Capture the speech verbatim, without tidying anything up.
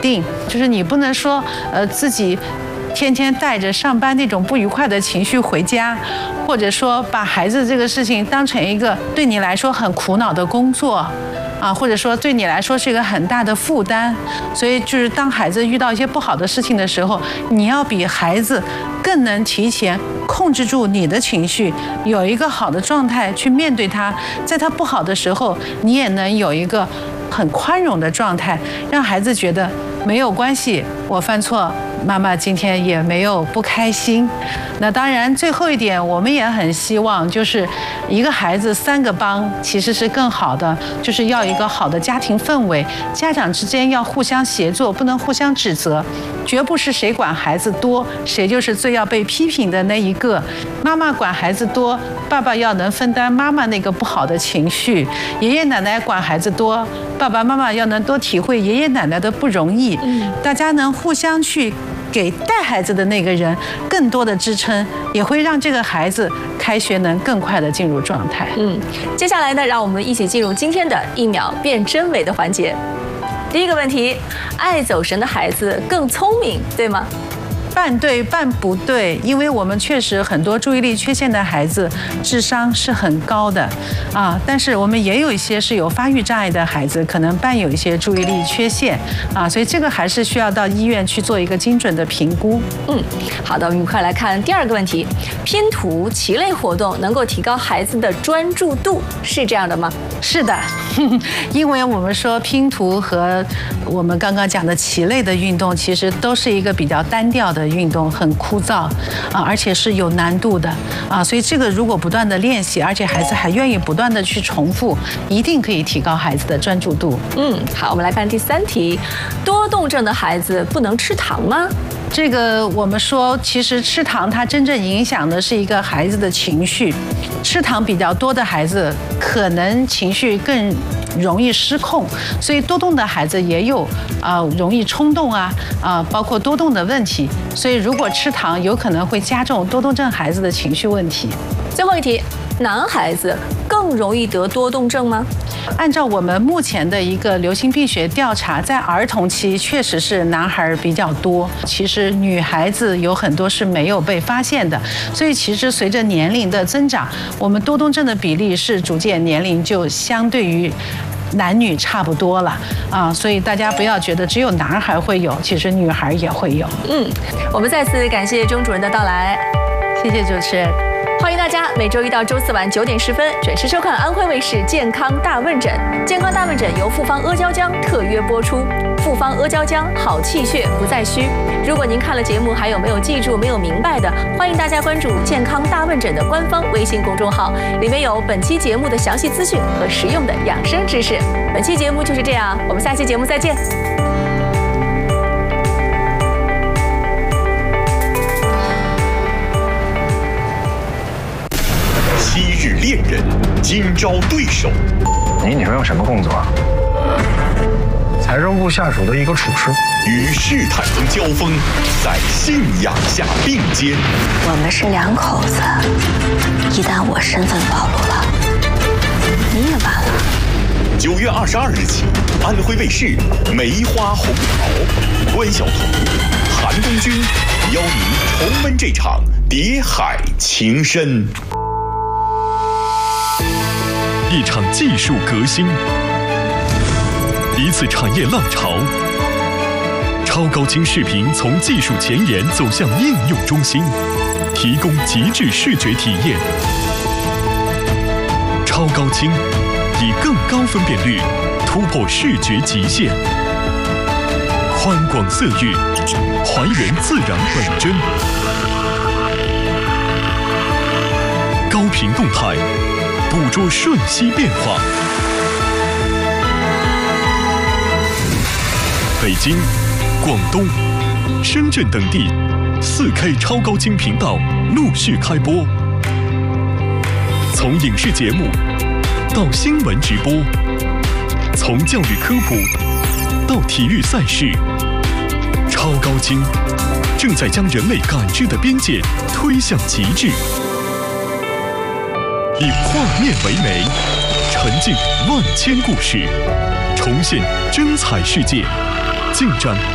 定，就是你不能说呃自己天天带着上班那种不愉快的情绪回家，或者说把孩子这个事情当成一个对你来说很苦恼的工作。啊，或者说对你来说是一个很大的负担，所以就是当孩子遇到一些不好的事情的时候，你要比孩子更能提前控制住你的情绪，有一个好的状态去面对他，在他不好的时候，你也能有一个很宽容的状态，让孩子觉得没有关系，我犯错，妈妈今天也没有不开心。那当然，最后一点，我们也很希望，就是一个孩子三个帮其实是更好的，就是要一个好的家庭氛围，家长之间要互相协作，不能互相指责，绝不是谁管孩子多，谁就是最要被批评的那一个。妈妈管孩子多，爸爸要能分担妈妈那个不好的情绪；爷爷奶奶管孩子多，爸爸妈妈要能多体会爷爷奶奶的不容易。嗯，大家能互相去给带孩子的那个人更多的支撑，也会让这个孩子开学能更快的进入状态。 嗯，接下来呢，让我们一起进入今天的一秒辨真伪的环节。第一个问题，爱走神的孩子更聪明，对吗？ 半对半不对，因为我们确实很多注意力缺陷的孩子智商是很高的啊，但是我们也有一些是有发育障碍的孩子，可能伴有一些注意力缺陷啊，所以这个还是需要到医院去做一个精准的评估。 嗯，好的，我们快来看第二个问题，拼图、棋类活动能够提高孩子的专注度，是这样的吗？ 是的，因为我们说拼图和我们刚刚讲的棋类的运动，其实都是一个比较单调的运动，很枯燥啊，而且是有难度的啊，所以这个如果不断的练习，而且孩子还愿意不断的去重复，一定可以提高孩子的专注度。 嗯，好，我们来看第三题，多动症的孩子不能吃糖吗？ 这个我们说，其实吃糖它真正影响的是一个孩子的情绪，吃糖比较多的孩子可能情绪更容易失控，所以多动的孩子也有啊、呃、容易冲动啊啊、呃、包括多动的问题，所以如果吃糖有可能会加重多动症孩子的情绪问题。 最后一题，男孩子更容易得多动症吗？ 按照我们目前的一个流行病学调查，在儿童期确实是男孩比较多，其实女孩子有很多是没有被发现的，所以其实随着年龄的增长，我们多动症的比例是逐渐年龄就相对于男女差不多了啊，所以大家不要觉得只有男孩会有，其实女孩也会有。 嗯，我们再次感谢钟主任的到来， 谢谢主持人。 欢迎大家每周一到周四晚九点十分准时收看安徽卫视健康大问诊。健康大问诊由复方阿胶浆特约播出，复方阿胶浆好气血不再虚。如果您看了节目还有没有记住、没有明白的，欢迎大家关注健康大问诊的官方微信公众号，里面有本期节目的详细资讯和实用的养生知识。本期节目就是这样，我们下期节目再见。 昔日恋人，今朝对手。 你女朋友什么工作？财政部下属的一个厨师。 与试探中交锋，在信仰下并肩。 我们是两口子，一旦我身份暴露了，你也完了。 九月二十二日起，安徽卫视《梅花红桃》，关晓彤、韩东君邀您重温这场谍海情深。一场技术革新，一次产业浪潮。超高清视频从技术前沿走向应用中心，提供极致视觉体验。超高清以更高分辨率突破视觉极限，宽广色域还原自然本真，高频动态捕捉瞬息变化。北京、广东、深圳等地 四K 超高清频道陆续开播，从影视节目到新闻直播，从教育科普到体育赛事，超高清正在将人类感知的边界推向极致。以画面为媒，沉浸万千故事，重现真彩世界，尽展